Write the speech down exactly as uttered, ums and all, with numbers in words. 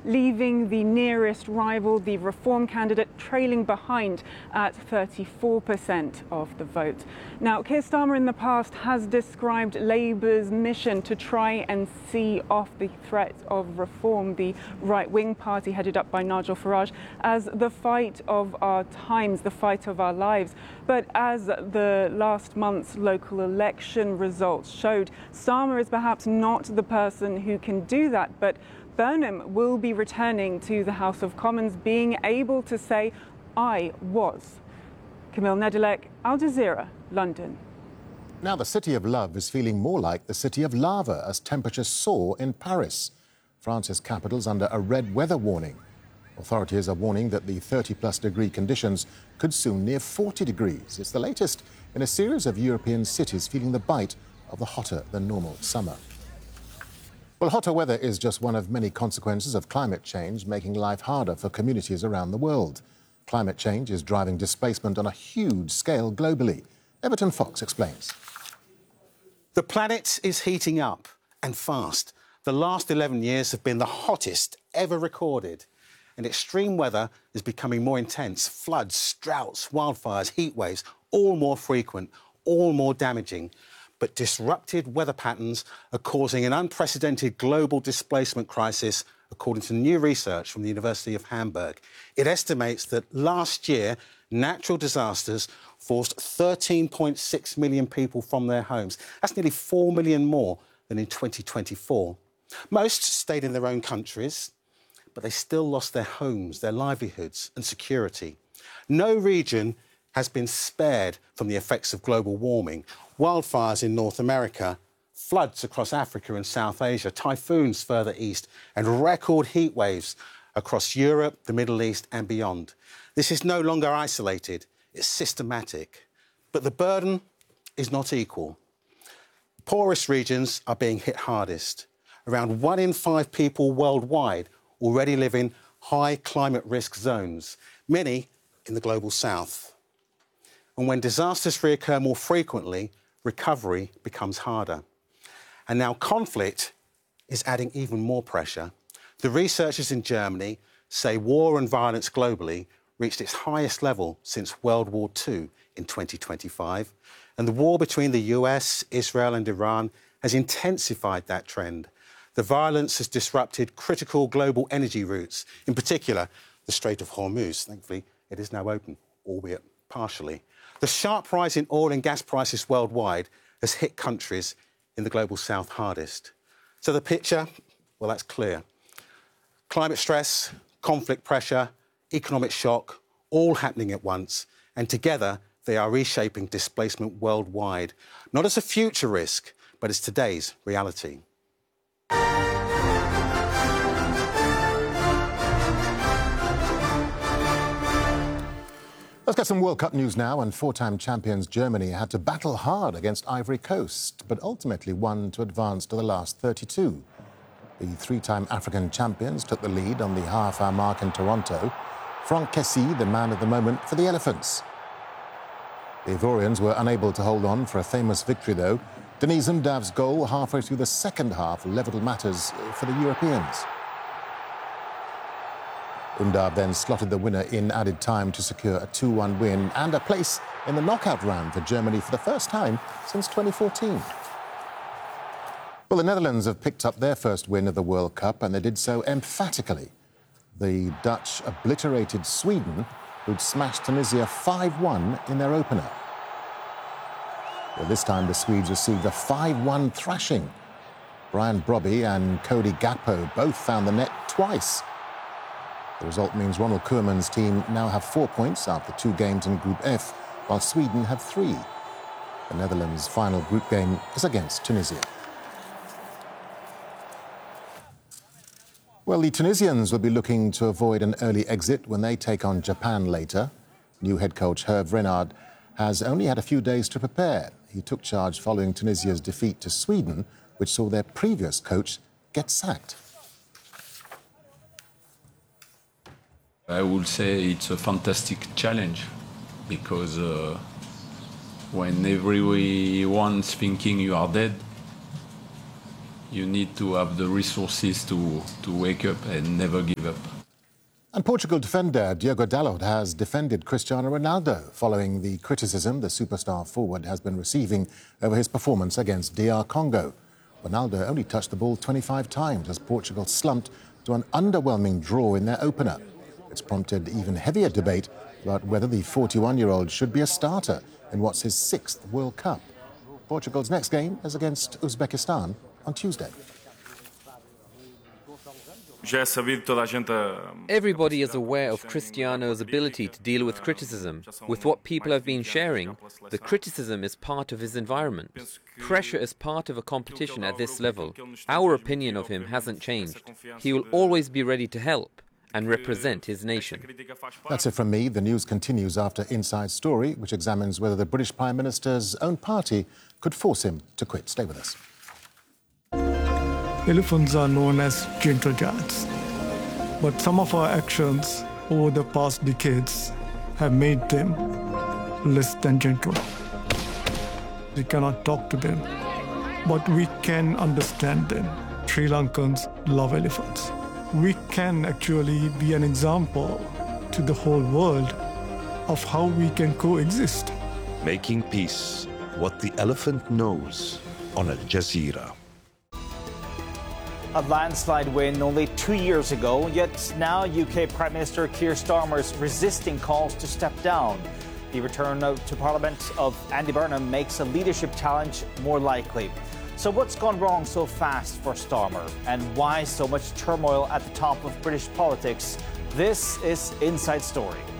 leaving the nearest rival, the Reform candidate, trailing behind at thirty-four percent of the vote. Now, Keir Starmer in the past has described Labour's mission to try and see off the threat of Reform, the right-wing party headed up by Nigel Farage, as the fight of our times, the fight of our lives. But as the last month's local election results showed, Starmer is perhaps not the person who can do that, but Burnham will be returning to the House of Commons, being able to say, I was. Camille Nedelec, Al Jazeera, London. Now the city of love is feeling more like the city of lava as temperatures soar in Paris. France's capital's under a red weather warning. Authorities are warning that the thirty-plus degree conditions could soon near forty degrees. It's the latest in a series of European cities feeling the bite of the hotter-than-normal summer. Well, hotter weather is just one of many consequences of climate change, making life harder for communities around the world. Climate change is driving displacement on a huge scale globally. Everton Fox explains. The planet is heating up, and fast. The last eleven years have been the hottest ever recorded. And extreme weather is becoming more intense. Floods, droughts, wildfires, heat waves, all more frequent, all more damaging. But disrupted weather patterns are causing an unprecedented global displacement crisis, according to new research from the University of Hamburg. It estimates that last year, natural disasters forced thirteen point six million people from their homes. That's nearly four million more than in twenty twenty-four. Most stayed in their own countries, but they still lost their homes, their livelihoods and security. No region has been spared from the effects of global warming. Wildfires in North America, floods across Africa and South Asia, typhoons further east, and record heat waves across Europe, the Middle East and beyond. This is no longer isolated, it's systematic. But the burden is not equal. Poorest regions are being hit hardest. Around one in five people worldwide already live in high climate risk zones, many in the global south. And when disasters reoccur more frequently, recovery becomes harder. And now conflict is adding even more pressure. The researchers in Germany say war and violence globally reached its highest level since World War Two in twenty twenty-five. And the war between the U S, Israel and Iran has intensified that trend. The violence has disrupted critical global energy routes, in particular the Strait of Hormuz. Thankfully, it is now open, albeit partially. The sharp rise in oil and gas prices worldwide has hit countries in the global south hardest. So the picture, well, that's clear. Climate stress, conflict pressure, economic shock, all happening at once, and together they are reshaping displacement worldwide, not as a future risk, but as today's reality. Let's get some World Cup news now, and four-time champions Germany had to battle hard against Ivory Coast, but ultimately won to advance to the last thirty-two. The three-time African champions took the lead on the half-hour mark in Toronto. Franck Kessie, the man of the moment for the Elephants. The Ivorians were unable to hold on for a famous victory, though. Denis Undav's goal halfway through the second half levelled matters for the Europeans. Undav then slotted the winner in added time to secure a two one win and a place in the knockout round for Germany for the first time since twenty fourteen. Well, the Netherlands have picked up their first win of the World Cup, and they did so emphatically. The Dutch obliterated Sweden, who'd smashed Tunisia five one in their opener. Well, this time the Swedes received a five one thrashing. Brian Brobby and Cody Gakpo both found the net twice. The result means Ronald Koeman's team now have four points after two games in Group F, while Sweden have three. The Netherlands' final group game is against Tunisia. Well, the Tunisians will be looking to avoid an early exit when they take on Japan later. New head coach Hervé Renard has only had a few days to prepare. He took charge following Tunisia's defeat to Sweden, which saw their previous coach get sacked. I would say it's a fantastic challenge because uh, when everyone's thinking you are dead, you need to have the resources to, to wake up and never give up. And Portugal defender Diogo Dalot has defended Cristiano Ronaldo following the criticism the superstar forward has been receiving over his performance against D R Congo. Ronaldo only touched the ball twenty-five times as Portugal slumped to an underwhelming draw in their opener. It's prompted even heavier debate about whether the forty-one-year-old should be a starter in what's his sixth World Cup. Portugal's next game is against Uzbekistan on Tuesday. Everybody is aware of Cristiano's ability to deal with criticism. With what people have been sharing, the criticism is part of his environment. Pressure is part of a competition at this level. Our opinion of him hasn't changed. He will always be ready to help and represent his nation. That's it from me. The news continues after Inside Story, which examines whether the British Prime Minister's own party could force him to quit. Stay with us. Elephants are known as gentle giants, but some of our actions over the past decades have made them less than gentle. We cannot talk to them, but we can understand them. Sri Lankans love elephants. We can actually be an example to the whole world of how we can coexist. Making peace, what the elephant knows, on Al Jazeera. A landslide win only two years ago, yet now U K Prime Minister Keir Starmer is resisting calls to step down. The return to Parliament of Andy Burnham makes a leadership challenge more likely. So what's gone wrong so fast for Starmer? And why so much turmoil at the top of British politics? This is Inside Story.